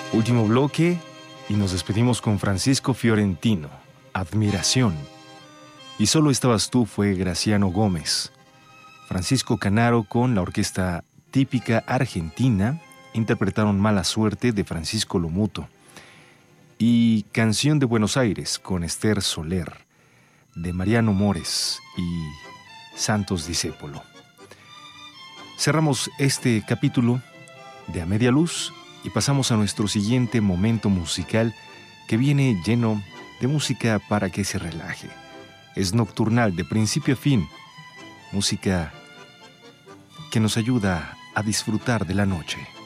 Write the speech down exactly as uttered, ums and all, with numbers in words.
Último bloque y nos despedimos con Francisco Fiorentino, Admiración. Y Solo estabas tú fue Graciano Gómez. Francisco Canaro con la orquesta típica argentina interpretaron Mala Suerte de Francisco Lomuto. Y Canción de Buenos Aires con Esther Soler de Mariano Mores y Santos Discépolo. Cerramos este capítulo de A Media Luz y pasamos a nuestro siguiente momento musical que viene lleno de música para que se relaje. Es nocturnal de principio a fin, música que nos ayuda a disfrutar de la noche.